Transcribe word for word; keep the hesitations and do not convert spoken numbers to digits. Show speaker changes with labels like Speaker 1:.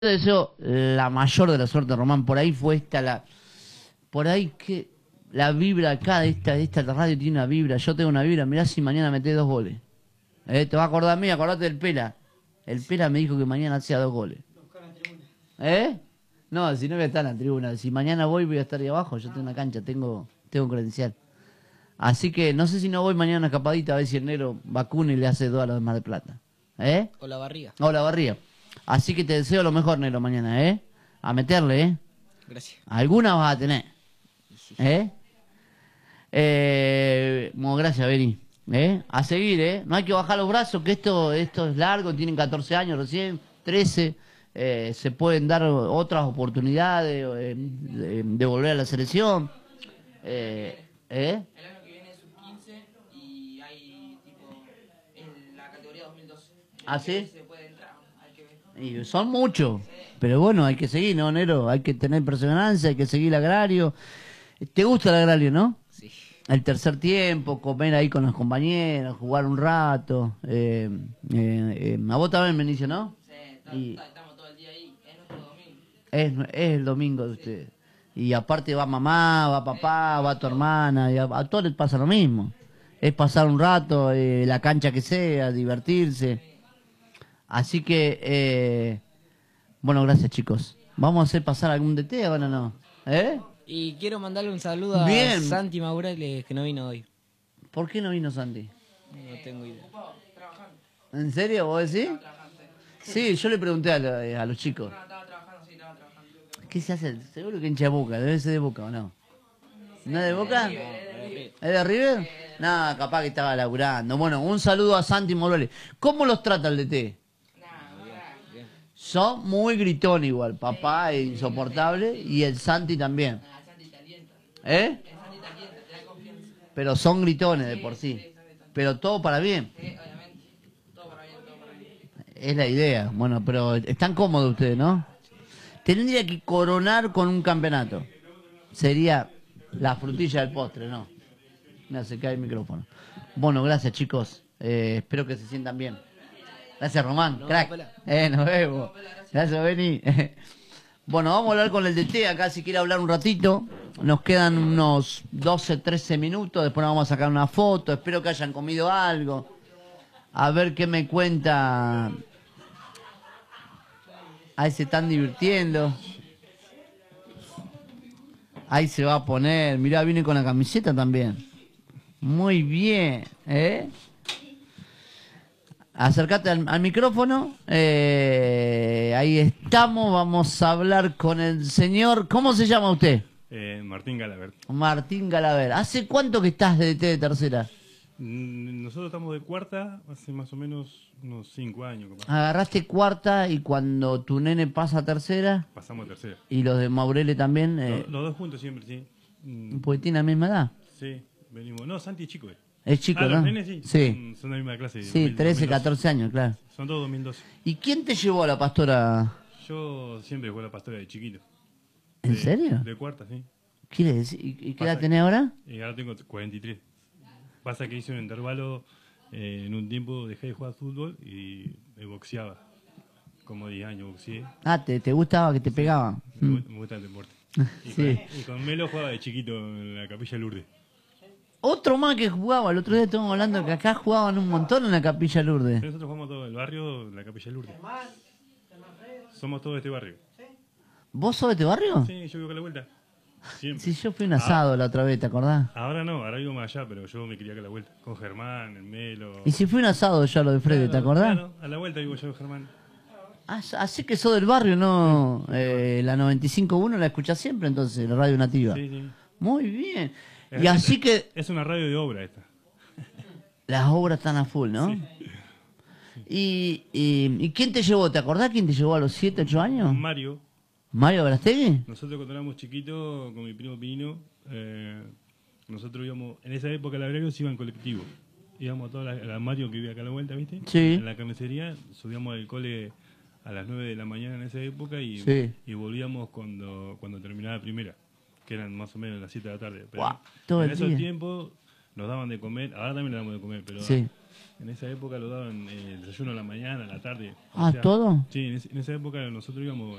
Speaker 1: Te deseo la mayor de la suerte, Román. Por ahí fue esta la. Por ahí que la vibra acá de esta, de esta radio tiene una vibra. Yo tengo una vibra. Mirá si mañana metés dos goles. Eh, te vas a acordar a mí, acordate del Pela. El Pela me dijo que mañana hacía dos goles. ¿Eh? No, si no voy a estar en la tribuna. Si mañana voy, voy a estar ahí abajo. Yo tengo una cancha, tengo, tengo credencial. Así que no sé si no voy mañana a una escapadita a ver si el negro vacuna y le hace dos a los de Mar del Plata. ¿Eh?
Speaker 2: O la barriga.
Speaker 1: O la barriga. Así que te deseo lo mejor, negro, mañana, ¿eh? A meterle, ¿eh?
Speaker 2: Gracias.
Speaker 1: Alguna vas a tener. ¿Eh? Eh, bueno, gracias, Beri. ¿Eh? A seguir, ¿eh? No hay que bajar los brazos, que esto, esto es largo, tienen catorce años recién, trece. Eh, se pueden dar otras oportunidades eh, de, de volver a la selección. Eh, ¿eh?
Speaker 2: El año que viene es sub quince y hay tipo en la categoría dos mil doce.
Speaker 1: ¿Ah, sí?
Speaker 2: Se puede entrar, hay que ver.
Speaker 1: Y son muchos. Pero bueno, hay que seguir, ¿no, Nero? Hay que tener perseverancia, hay que seguir el agrario. ¿Te gusta el agrario, no?
Speaker 2: Sí.
Speaker 1: El tercer tiempo, comer ahí con los compañeros, jugar un rato. Eh, eh, eh, a vos también, Benicio, ¿no?
Speaker 2: Sí, está,
Speaker 1: Y
Speaker 2: está, estamos todo el día ahí. Es nuestro domingo.
Speaker 1: es, es el domingo de ustedes. Y aparte va mamá, va papá, va tu hermana, y a, a todos les pasa lo mismo. Es pasar un rato, eh, la cancha que sea, divertirse. Así que, eh, bueno, gracias, chicos. ¿Vamos a hacer pasar algún D T o no? no? ¿Eh?
Speaker 2: Y quiero mandarle un saludo
Speaker 1: Bien.
Speaker 2: a Santi Maurales, que no vino hoy.
Speaker 1: ¿Por qué no vino Santi?
Speaker 2: No tengo idea.
Speaker 1: ¿En serio? ¿Vos decís? Sí, yo le pregunté a, lo- a los chicos. ¿Qué se hace? Seguro que hincha de Boca, debe ser de Boca, ¿o no? ¿No es de Boca? ¿Es de River? Nada, capaz que estaba laburando. Bueno, un saludo a Santi Morales. ¿Cómo los trata el D T? Son muy gritón igual. Papá es insoportable y el Santi también. ¿Eh? Pero son gritones de por sí. Pero todo para bien. Es la idea. Bueno, pero están cómodos ustedes, ¿no? Tendría que coronar con un campeonato. Sería la frutilla del postre, ¿no? Me se cae el micrófono. Bueno, gracias, chicos. Eh, espero que se sientan bien. Gracias, Román.
Speaker 2: No,
Speaker 1: Crack.
Speaker 2: pela.
Speaker 1: Eh, nos vemos. Gracias, Beni. Bueno, vamos a hablar con el D T acá si quiere hablar un ratito. Nos quedan unos doce, trece minutos. Después nos vamos a sacar una foto. Espero que hayan comido algo. A ver qué me cuenta. Ahí se están divirtiendo. Ahí se va a poner. Mirá, viene con la camiseta también. Muy bien, ¿eh? Acércate al, al micrófono. Eh, ahí estamos. Vamos a hablar con el señor. ¿Cómo se llama usted?
Speaker 3: Eh, Martín Galaver.
Speaker 1: Martín Galaver. ¿Hace cuánto que estás de D T de tercera?
Speaker 3: Mm, Nosotros estamos de cuarta hace más o menos unos cinco años. Capaz.
Speaker 1: Agarraste cuarta y cuando tu nene pasa a tercera
Speaker 3: Pasamos a tercera.
Speaker 1: y los de Maurele también, eh,
Speaker 3: Los, los dos juntos siempre, sí. Mm,
Speaker 1: pues tienen la misma edad.
Speaker 3: Sí, venimos. No, Santi es chico. Eh.
Speaker 1: Es chico,
Speaker 3: ah,
Speaker 1: ¿no?
Speaker 3: los nenes sí.
Speaker 1: Sí,
Speaker 3: Son, son de la misma clase.
Speaker 1: sí,
Speaker 3: dos mil,
Speaker 1: trece,
Speaker 3: dos mil doce.
Speaker 1: catorce años, claro.
Speaker 3: Son todos dos mil doce.
Speaker 1: ¿Y quién te llevó a la pastora?
Speaker 3: Yo siempre jugué a la pastora de chiquito.
Speaker 1: ¿En
Speaker 3: De-
Speaker 1: serio?
Speaker 3: De cuarta, sí.
Speaker 1: ¿Quiere decir? ¿Y, y qué edad
Speaker 3: Pasa-
Speaker 1: tenés ahora?
Speaker 3: Y ahora tengo cuarenta y tres. Pasa que hice un intervalo, eh, en un tiempo dejé de jugar fútbol y me boxeaba. Como diez años boxeé.
Speaker 1: Ah, ¿te, te gustaba que te pegaban?
Speaker 3: Me,
Speaker 1: Mm.
Speaker 3: gu- me gusta el deporte. Y,
Speaker 1: Sí.
Speaker 3: con, y con Melo jugaba de chiquito en la Capilla Lourdes.
Speaker 1: Otro más que jugaba, el otro día estuvimos hablando que acá jugaban un montón en la Capilla Lourdes.
Speaker 3: Nosotros jugamos todo el barrio, la Capilla Lourdes. Somos todos de este barrio.
Speaker 1: ¿Vos sos de este barrio?
Speaker 3: Sí, yo vivo acá a la vuelta. Siempre.
Speaker 1: Sí, yo fui a un asado la otra vez, ¿te acordás?
Speaker 3: Ahora no, ahora vivo más allá, pero yo me quería acá a la vuelta. Con Germán, el Melo.
Speaker 1: Y si fui a un asado ya lo de Freddy, ¿te
Speaker 3: Claro,
Speaker 1: acordás?
Speaker 3: Claro, a la vuelta vivo yo, Germán.
Speaker 1: Ah, así que sos del barrio, ¿no? Eh, la noventa y cinco punto uno la escuchás siempre, entonces, la radio nativa.
Speaker 3: Sí, sí.
Speaker 1: Muy bien.
Speaker 3: Es-
Speaker 1: Y así que
Speaker 3: Es una radio de obra esta.
Speaker 1: las obras están a full, ¿no? Y, y, ¿y quién te llevó? ¿Te acordás quién te llevó a los siete, ocho años?
Speaker 3: Con Mario.
Speaker 1: ¿Mario Brastegui?
Speaker 3: Nosotros cuando éramos chiquitos, con mi primo Pino, eh, nosotros íbamos, en esa época el agrario se iba en colectivo. Íbamos a toda la, a la Mario que vivía acá a la vuelta, ¿viste?
Speaker 1: Sí.
Speaker 3: En la carnicería, subíamos al cole a las nueve de la mañana en esa época y,
Speaker 1: Sí.
Speaker 3: y volvíamos cuando, cuando terminaba la primera, que eran más o menos las siete de la tarde. Pero
Speaker 1: Guau, todo
Speaker 3: en
Speaker 1: el
Speaker 3: esos
Speaker 1: día.
Speaker 3: tiempos nos daban de comer, ahora también le damos de comer, pero
Speaker 1: Sí.
Speaker 3: En esa época lo daban eh, el desayuno a la mañana, a la tarde.
Speaker 1: Ah,
Speaker 3: O sea,
Speaker 1: ¿todo?
Speaker 3: Sí, en, es- en esa época nosotros íbamos